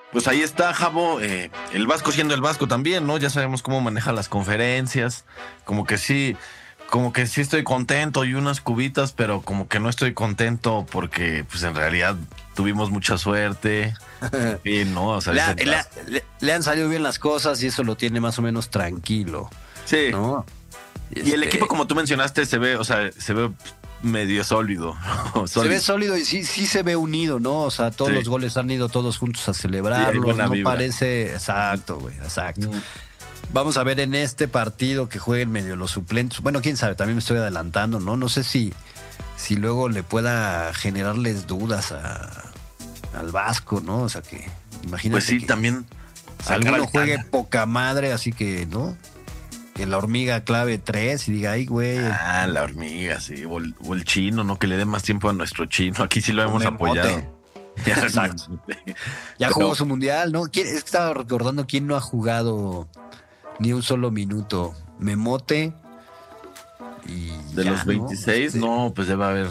Pues ahí está, Javo, el Vasco siendo el Vasco también, ¿no? Ya sabemos cómo maneja las conferencias, como que sí estoy contento y unas cubitas, pero como que no estoy contento porque pues en realidad tuvimos mucha suerte. Sí, no, o sea, le han salido bien las cosas y eso lo tiene más o menos tranquilo, sí. ¿no? Y el equipo, como tú mencionaste, se ve, o sea, se ve medio sólido. Se ve sólido y sí se ve unido, ¿no? O sea, todos los goles han ido todos juntos a celebrarlos. No vibra. Parece. Exacto, güey, exacto. Vamos a ver en este partido que jueguen medio los suplentes. Bueno, quién sabe, también me estoy adelantando, ¿no? No sé si luego le pueda generarles dudas al Vasco, ¿no? O sea, que imagínate. Pues sí, que también. Alguno juegue poca madre, así que, ¿no? Que la hormiga clave 3 y diga, ay, güey. Ah, la hormiga, sí. O el chino, ¿no? Que le dé más tiempo a nuestro chino. Aquí sí lo hemos apoyado. Exacto. Ya jugó su mundial, ¿no? Estaba recordando quién no ha jugado ni un solo minuto. Memote. Y de ya, los 26, ¿no? Pues debe haber.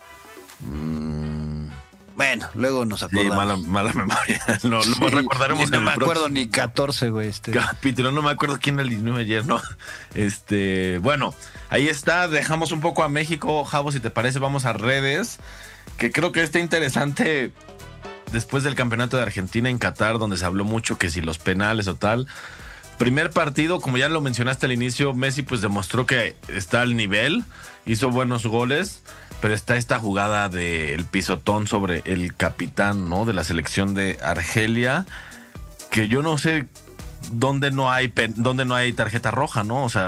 Bueno, luego nos acordamos. Sí, mala memoria. Lo recordaremos en el próximo. No me acuerdo ni 14, güey. Capítulo, no me acuerdo quién alineó ayer, ¿no? Bueno, ahí está. Dejamos un poco a México. Javo, si te parece, vamos a redes. Que creo que está interesante después del campeonato de Argentina en Qatar, donde se habló mucho que si los penales o tal. Primer partido, como ya lo mencionaste al inicio, Messi pues demostró que está al nivel, hizo buenos goles, pero está esta jugada del pisotón sobre el capitán, ¿no? De la selección de Argelia, que yo no sé dónde no hay tarjeta roja, ¿no? O sea,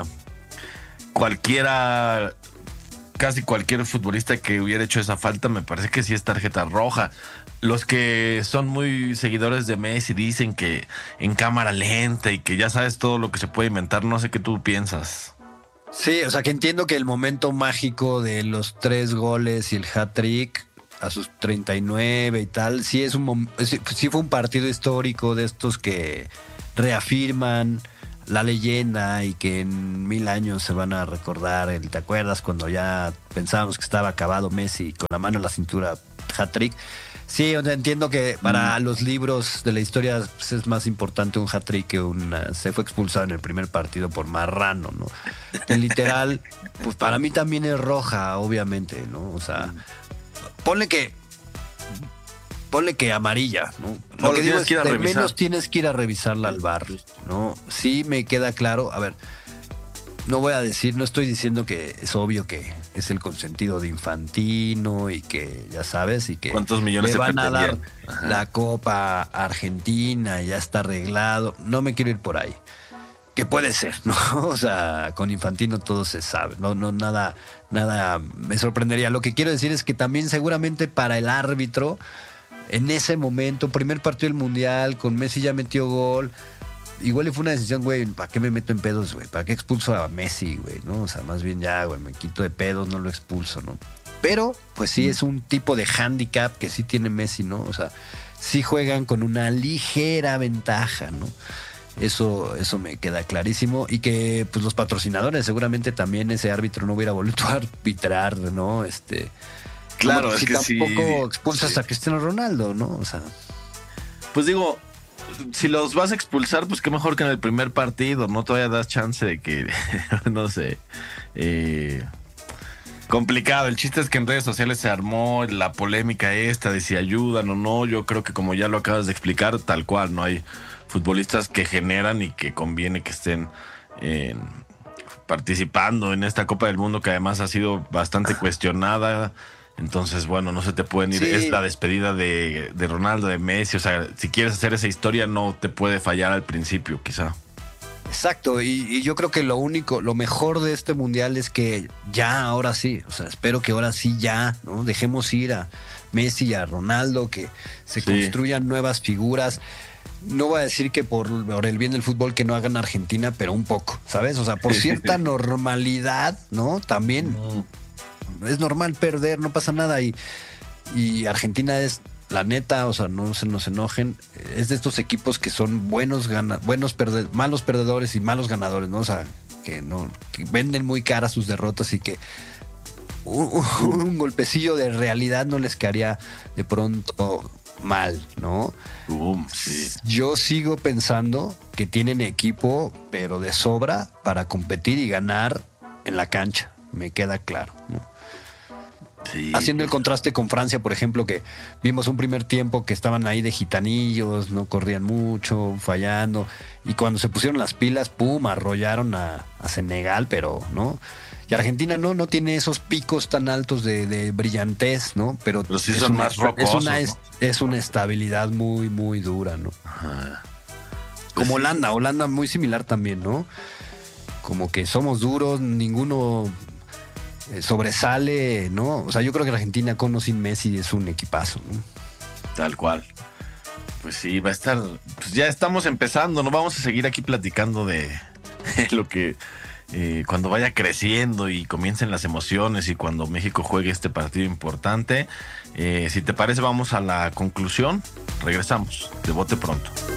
casi cualquier futbolista que hubiera hecho esa falta, me parece que sí es tarjeta roja. Los que son muy seguidores de Messi dicen que en cámara lenta y que ya sabes todo lo que se puede inventar. No sé qué tú piensas. Sí, o sea, que entiendo que el momento mágico de los 3 goles y el hat-trick a sus 39 y tal, sí fue un partido histórico de estos que reafirman la leyenda y que en 1000 años se van a recordar. ¿Te acuerdas cuando ya pensábamos que estaba acabado Messi con la mano en la cintura, hat-trick? Sí, entiendo que para los libros de la historia pues, es más importante un hat-trick que se fue expulsado en el primer partido por marrano, ¿no? En literal, pues para mí también es roja, obviamente, ¿no? O sea, ponle que amarilla, ¿no? Lo que digo es que de menos tienes que ir a revisarla al VAR, ¿no? Sí me queda claro, a ver, no estoy diciendo que es obvio que es el consentido de Infantino y que ya sabes y que ¿cuántos millones le van a dar la Copa a Argentina, ya está arreglado. No me quiero ir por ahí. Que puede ser, ¿no? O sea, con Infantino todo se sabe. No, nada me sorprendería. Lo que quiero decir es que también seguramente para el árbitro, en ese momento, primer partido del Mundial, con Messi ya metió gol. Igual fue una decisión, güey, ¿para qué me meto en pedos, güey? ¿Para qué expulso a Messi, güey? ¿No? O sea, más bien ya, güey, me quito de pedos, no lo expulso, ¿no? Pero, pues sí, es un tipo de hándicap que sí tiene Messi, ¿no? O sea, sí juegan con una ligera ventaja, ¿no? Eso me queda clarísimo. Y que, pues, los patrocinadores, seguramente también ese árbitro no hubiera vuelto a arbitrar, ¿no? Claro, es si que tampoco expulsas a Cristiano Ronaldo, ¿no? O sea, pues digo, si los vas a expulsar, pues qué mejor que en el primer partido, ¿no? Todavía das chance de que, no sé, complicado. El chiste es que en redes sociales se armó la polémica esta de si ayudan o no. Yo creo que como ya lo acabas de explicar, tal cual, no hay futbolistas que generan y que conviene que estén participando en esta Copa del Mundo, que además ha sido bastante cuestionada. Entonces, bueno, no se te pueden ir. Sí. Es la despedida de Ronaldo, de Messi. O sea, si quieres hacer esa historia, no te puede fallar al principio, quizá. Exacto, y yo creo que lo mejor de este mundial es que ya, ahora sí, o sea, espero que ahora sí ya, ¿no? Dejemos ir a Messi y a Ronaldo, que se construyan nuevas figuras. No voy a decir que por el bien del fútbol que no hagan Argentina, pero un poco, ¿sabes? O sea, por cierta normalidad, ¿no? También es normal perder, no pasa nada. Y Argentina es, la neta, o sea, no se nos enojen, es de estos equipos que son malos perdedores y malos ganadores, ¿no? O sea, que venden muy caras sus derrotas y que un golpecillo de realidad no les quedaría de pronto mal, ¿no? Sí. Yo sigo pensando que tienen equipo, pero de sobra, para competir y ganar en la cancha. Me queda claro, ¿no? Sí. Haciendo el contraste con Francia, por ejemplo, que vimos un primer tiempo que estaban ahí de gitanillos, no corrían mucho, fallando, y cuando se pusieron las pilas, pum, arrollaron a Senegal, pero no. Y Argentina no tiene esos picos tan altos de brillantez, ¿no? Pero sí son más rocosos, ¿no? Es una estabilidad muy, muy dura, ¿no? Ajá. Como Pues sí. Holanda muy similar también, ¿no? Como que somos duros, ninguno sobresale, ¿no? O sea, yo creo que Argentina con o sin Messi es un equipazo, ¿no? Tal cual. Pues sí, va a estar. Pues ya estamos empezando, no vamos a seguir aquí platicando de lo que cuando vaya creciendo y comiencen las emociones y cuando México juegue este partido importante. Si te parece, vamos a la conclusión. Regresamos de bote pronto.